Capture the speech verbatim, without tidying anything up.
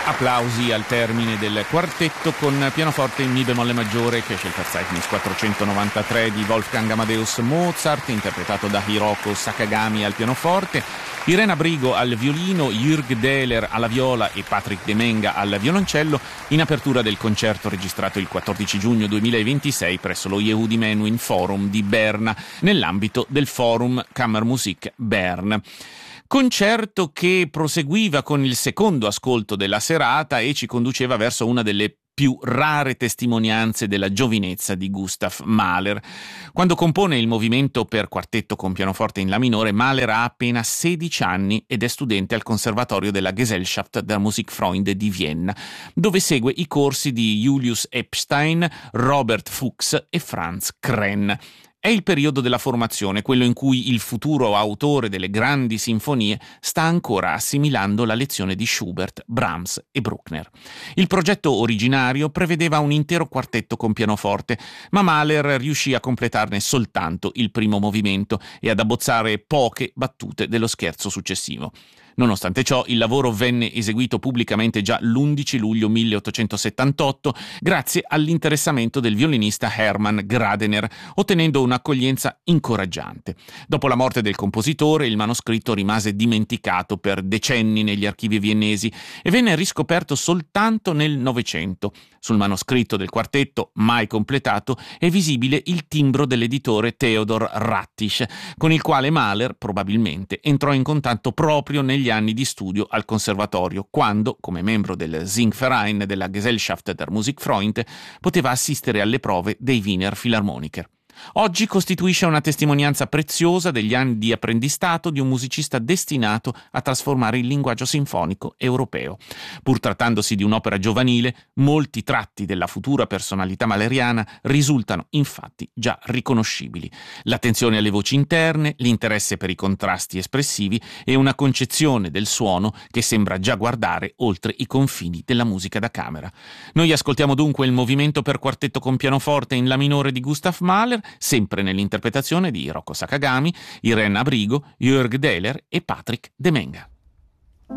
Applausi al termine del quartetto con pianoforte in Mi bemolle maggiore, che è il Verzeichnis quattrocentonovantatré di Wolfgang Amadeus Mozart, interpretato da Hiroko Sakagami al pianoforte, Irene Abrigo al violino, Jürg Dehler alla viola e Patrick Demenga al violoncello, in apertura del concerto registrato il quattordici giugno duemilaventisei presso lo Yehudi Menuhin Forum di Berna, nell'ambito del Forum Kammermusik Bern. Concerto che proseguiva con il secondo ascolto della serata e ci conduceva verso una delle più rare testimonianze della giovinezza di Gustav Mahler. Quando compone il movimento per quartetto con pianoforte in La minore, Mahler ha appena sedici anni ed è studente al Conservatorio della Gesellschaft der Musikfreunde di Vienna, dove segue i corsi di Julius Epstein, Robert Fuchs e Franz Krenn. È il periodo della formazione, quello in cui il futuro autore delle grandi sinfonie sta ancora assimilando la lezione di Schubert, Brahms e Bruckner. Il progetto originario prevedeva un intero quartetto con pianoforte, ma Mahler riuscì a completarne soltanto il primo movimento e ad abbozzare poche battute dello scherzo successivo. Nonostante ciò, il lavoro venne eseguito pubblicamente già l'undici luglio milleottocentosettantotto grazie all'interessamento del violinista Hermann Gradener, ottenendo un'accoglienza incoraggiante. Dopo la morte del compositore, il manoscritto rimase dimenticato per decenni negli archivi viennesi e venne riscoperto soltanto nel Novecento. Sul manoscritto del quartetto, mai completato, è visibile il timbro dell'editore Theodor Rattisch, con il quale Mahler, probabilmente, entrò in contatto proprio negli anni di studio al conservatorio, quando, come membro del Singverein della Gesellschaft der Musikfreunde, poteva assistere alle prove dei Wiener Philharmoniker. Oggi costituisce una testimonianza preziosa degli anni di apprendistato di un musicista destinato a trasformare il linguaggio sinfonico europeo. Pur trattandosi di un'opera giovanile, molti tratti della futura personalità mahleriana risultano infatti già riconoscibili. L'attenzione alle voci interne, l'interesse per i contrasti espressivi e una concezione del suono che sembra già guardare oltre i confini della musica da camera. Noi ascoltiamo dunque il movimento per quartetto con pianoforte in La minore di Gustav Mahler, sempre nell'interpretazione di Hiroko Sakagami, Irene Abrigo, Jürg Dehler e Patrick Demenga.